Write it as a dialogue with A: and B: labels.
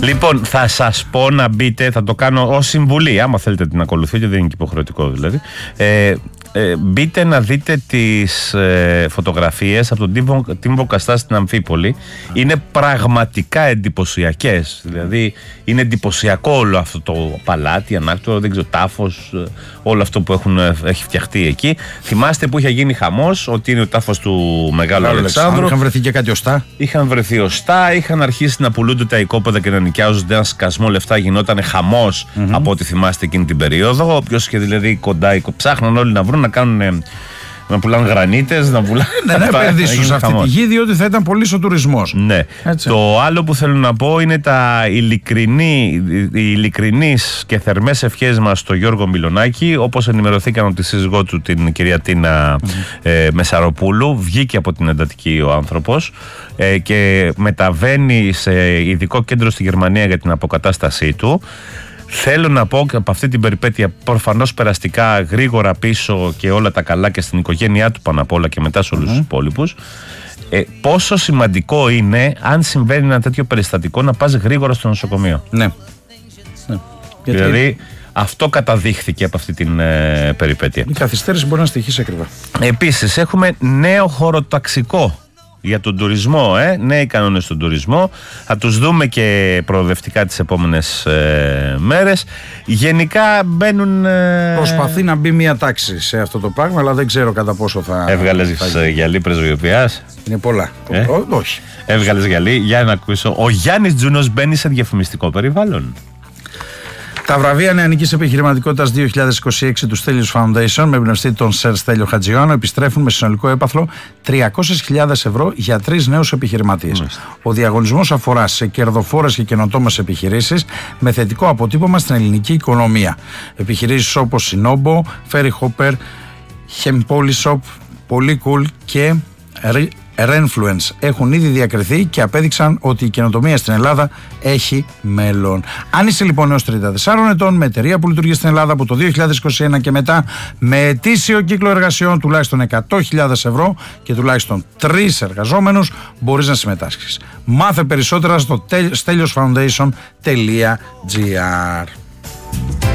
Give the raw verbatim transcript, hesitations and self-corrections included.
A: Λοιπόν, θα σας πω να μπείτε, θα το κάνω ως συμβουλή, άμα θέλετε την ακολουθείτε, δεν είναι και υποχρεωτικό δηλαδή. Ε, ε, μπείτε να δείτε τις ε, φωτογραφίες από τον τύμβο, τύμβο Καστά στην Αμφίπολη. Είναι πραγματικά εντυπωσιακές. Δηλαδή, είναι εντυπωσιακό όλο αυτό το παλάτι, ανάκτορο, δεν ξέρω, τάφος, όλο αυτό που έχουν, έχει φτιαχτεί εκεί. Θυμάστε που είχε γίνει χαμός, ότι είναι ο τάφος του Μεγάλου Αλεξάνδρου.
B: Είχαν βρεθεί και κάτι οστά.
A: Είχαν βρεθεί οστά, είχαν αρχίσει να πουλούνται τα οικόπεδα και να νοικιάζονται ένα σκασμό λεφτά. Γινόταν χαμός mm-hmm. από ό,τι θυμάστε εκείνη την περίοδο. Όποιος και δηλαδή κοντά, ψάχναν όλοι να βρουν να κάνουν. Να πουλάνε γρανίτες, να πουλάνε.
B: Ναι, να επενδύσουν σε αυτή τη γη, διότι θα ήταν πολύ ο τουρισμός.
A: Ναι. Έτσι. Το άλλο που θέλω να πω είναι τα ειλικρινή, οι ειλικρινείς και θερμές ευχές μας στο Γιώργο Μιλονάκη. Όπως ενημερωθήκαν από τη σύζυγό του, την κυρία Τίνα mm-hmm. ε, Μεσαροπούλου, βγήκε από την εντατική ο άνθρωπος ε, και μεταβαίνει σε ειδικό κέντρο στη Γερμανία για την αποκατάστασή του. Θέλω να πω και από αυτή την περιπέτεια, προφανώς περαστικά, γρήγορα πίσω και όλα τα καλά και στην οικογένειά του πάνω απ' όλα και μετά σε όλους mm-hmm. τους υπόλοιπους, ε, πόσο σημαντικό είναι αν συμβαίνει ένα τέτοιο περιστατικό να πας γρήγορα στο νοσοκομείο.
B: Ναι. ναι.
A: Δηλαδή Γιατί... αυτό καταδείχθηκε από αυτή την ε, περιπέτεια.
B: Η καθυστέρηση μπορεί να στοιχήσει ακριβά.
A: Επίσης έχουμε νέο χωροταξικό για τον τουρισμό, ε, νέοι κανόνες στον τουρισμό. Θα τους δούμε και προοδευτικά τις επόμενες ε, μέρες. Γενικά μπαίνουν... Ε...
B: Προσπαθεί να μπει μια τάξη σε αυτό το πράγμα, αλλά δεν ξέρω κατά πόσο θα...
A: Έβγαλες θα... γυαλί πρεσβειοποιάς?
B: Είναι πολλά.
A: Ε?
B: Ό, όχι.
A: Έβγαλες γυαλί, για να ακούσω. Ο Γιάννης Τζούνος μπαίνει σε διαφημιστικό περιβάλλον.
B: Τα βραβεία νεανικής επιχειρηματικότητας δύο χιλιάδες είκοσι έξι του Στέλιος Foundation με εμπνευστή τον Σερ Στέλιο Χατζιωάννου επιστρέφουν με συνολικό έπαθλο τριακόσιες χιλιάδες ευρώ για τρεις νέους επιχειρηματίες. Mm. Ο διαγωνισμός αφορά σε κερδοφόρες και καινοτόμες επιχειρήσεις με θετικό αποτύπωμα στην ελληνική οικονομία. Επιχειρήσεις όπως Sinobo, Ferry Hopper, Hempolyshop, Polycool και Renfluence έχουν ήδη διακριθεί και απέδειξαν ότι η καινοτομία στην Ελλάδα έχει μέλλον. Αν είσαι λοιπόν έως τριάντα τεσσάρων ετών με εταιρεία που λειτουργεί στην Ελλάδα από το δύο χιλιάδες είκοσι ένα και μετά, με ετήσιο κύκλο εργασιών τουλάχιστον εκατό χιλιάδες ευρώ και τουλάχιστον τρεις εργαζόμενους, μπορείς να συμμετάσχεις. Μάθε περισσότερα στο steliosfoundation τελεία gr.